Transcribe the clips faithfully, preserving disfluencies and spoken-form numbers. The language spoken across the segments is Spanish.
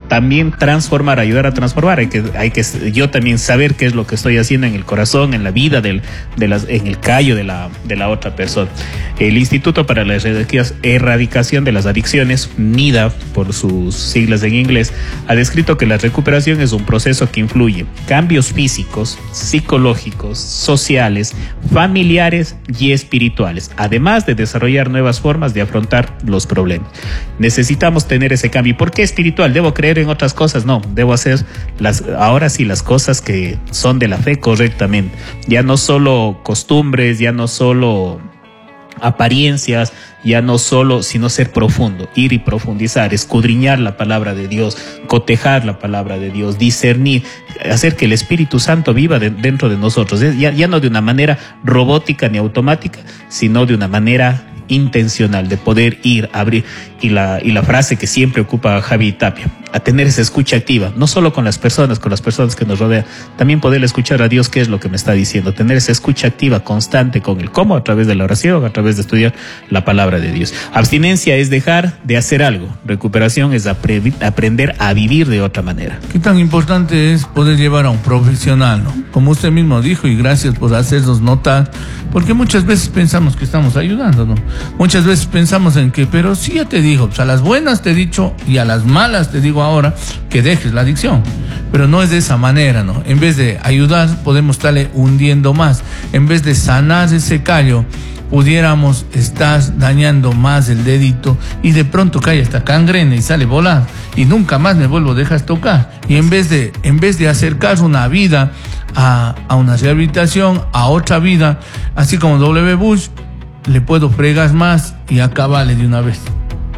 también transformar, ayudar a transformar. Hay que, hay que yo también saber qué es lo que estoy haciendo en el corazón, en la vida, del, de las, en el callo de la, de la otra persona. El Instituto para la Erradicación de las Adicciones, NIDA, por sus siglas en inglés, ha descrito que la recuperación es un proceso que influye cambios físicos, psicológicos, sociales, familiares y espirituales, además de desarrollar nuevas formas de afrontar los problemas. Necesitamos tener ese cambio. ¿Por qué espiritual? ¿Debo creer en otras cosas? No, debo hacer las, ahora sí las cosas que son de la fe correctamente. Ya no solo costumbres, ya no solo apariencias, ya no solo, sino ser profundo, ir y profundizar, escudriñar la palabra de Dios, cotejar la palabra de Dios, discernir, hacer que el Espíritu Santo viva de, dentro de nosotros, ya, ya no de una manera robótica ni automática, sino de una manera intencional, de poder ir, abrir, y la, y la frase que siempre ocupa Javi Tapia, a tener esa escucha activa, no solo con las personas, con las personas que nos rodean, también poder escuchar a Dios qué es lo que me está diciendo, tener esa escucha activa constante con el cómo, a través de la oración, a través de estudiar la palabra de Dios. Abstinencia es dejar de hacer algo, recuperación es apre- aprender a vivir de otra manera. ¿Qué tan importante es poder llevar a un profesional, ¿no? Como usted mismo dijo, y gracias por hacernos notar, porque muchas veces pensamos que estamos ayudando, ¿no? Muchas veces pensamos en que, pero sí ya te digo, pues a las buenas te he dicho y a las malas te digo ahora que dejes la adicción, pero no es de esa manera, ¿no? En vez de ayudar, podemos estarle hundiendo más. En vez de sanar ese callo, pudiéramos estar dañando más el dedito y de pronto cae esta gangrena y sale volando y nunca más me vuelvo a dejar tocar. Y en vez de, en vez de acercar una vida a, a una rehabilitación, a otra vida, así como W. Bush, le puedo fregar más y acabarle de una vez.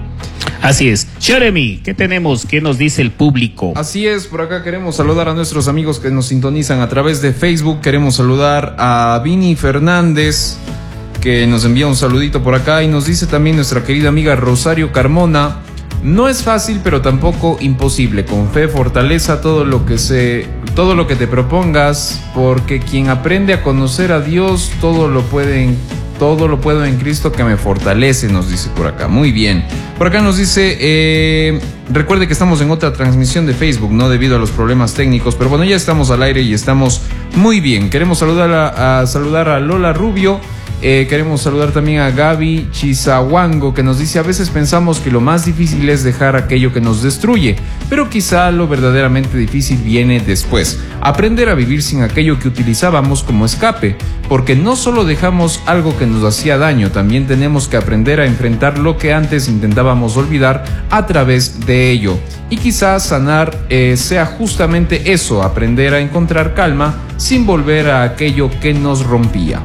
Así es. Jeremy, ¿qué tenemos? ¿Qué nos dice el público? Así es, por acá queremos saludar a nuestros amigos que nos sintonizan a través de Facebook. Queremos saludar a Vini Fernández, que nos envía un saludito por acá, y nos dice también nuestra querida amiga Rosario Carmona: no es fácil, pero tampoco imposible. Con fe, fortaleza, todo lo que se, todo lo que te propongas, porque quien aprende a conocer a Dios, todo lo puede en, todo lo puedo en Cristo que me fortalece, nos dice por acá. Muy bien. Por acá nos dice, eh, recuerde que estamos en otra transmisión de Facebook, no debido a los problemas técnicos, pero bueno, ya estamos al aire y estamos muy bien. Queremos saludar a, a saludar a Lola Rubio. Eh, queremos saludar también a Gaby Chizahuango, que nos dice: a veces pensamos que lo más difícil es dejar aquello que nos destruye, pero quizá lo verdaderamente difícil viene después. Aprender a vivir sin aquello que utilizábamos como escape, porque no solo dejamos algo que nos hacía daño, también tenemos que aprender a enfrentar lo que antes intentábamos olvidar a través de ello. Y quizás sanar eh, sea justamente eso, aprender a encontrar calma sin volver a aquello que nos rompía.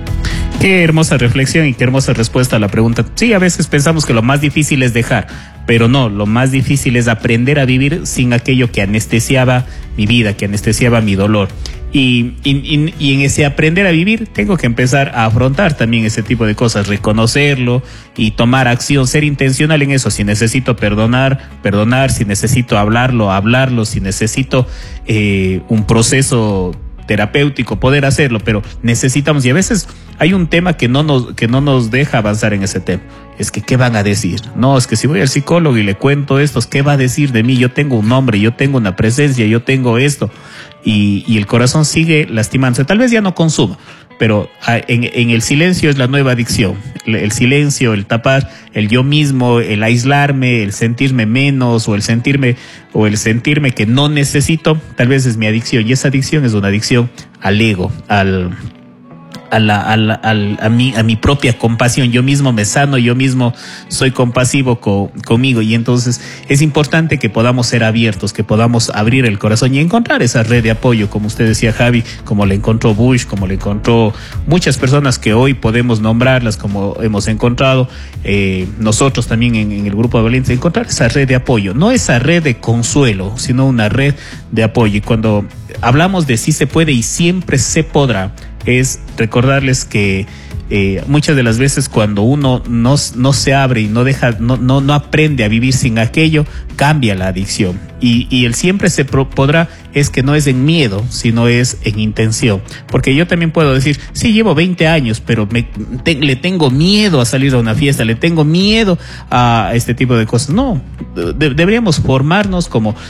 Qué hermosa reflexión y qué hermosa respuesta a la pregunta. Sí, a veces pensamos que lo más difícil es dejar, pero no, lo más difícil es aprender a vivir sin aquello que anestesiaba mi vida, que anestesiaba mi dolor. Y, y, y, y en ese aprender a vivir tengo que empezar a afrontar también ese tipo de cosas, reconocerlo y tomar acción, ser intencional en eso. Si necesito perdonar, perdonar, si necesito hablarlo, hablarlo, si necesito eh, un proceso terapéutico, poder hacerlo, pero necesitamos, y a veces hay un tema que no nos, que no nos deja avanzar en ese tema, es que ¿qué van a decir? No, es que si voy al psicólogo y le cuento esto, ¿qué va a decir de mí? Yo tengo un nombre, yo tengo una presencia, yo tengo esto, y, y el corazón sigue lastimándose. Tal vez ya no consuma, pero en, en el silencio es la nueva adicción. El, el silencio, el tapar, el yo mismo, el aislarme, el sentirme menos o el sentirme o el sentirme que no necesito, tal vez es mi adicción. Y esa adicción es una adicción al ego, al a la, a la, al, a mi, a mi propia compasión. Yo mismo me sano, yo mismo soy compasivo co, conmigo, y entonces es importante que podamos ser abiertos, que podamos abrir el corazón y encontrar esa red de apoyo, como usted decía, Javi, como le encontró Bush, como le encontró muchas personas que hoy podemos nombrarlas, como hemos encontrado eh, nosotros también en, en el Grupo de Valientes, encontrar esa red de apoyo, no esa red de consuelo, sino una red de apoyo. Y cuando hablamos de sí se puede y siempre se podrá, es recordarles que eh, muchas de las veces cuando uno no, no se abre y no deja, no, no, no aprende a vivir sin aquello, cambia la adicción. Y, y el siempre se pro, podrá es que no es en miedo, sino es en intención. Porque yo también puedo decir, sí, llevo veinte años, pero me, te, le tengo miedo a salir a una fiesta, le tengo miedo a este tipo de cosas. No, de, deberíamos formarnos como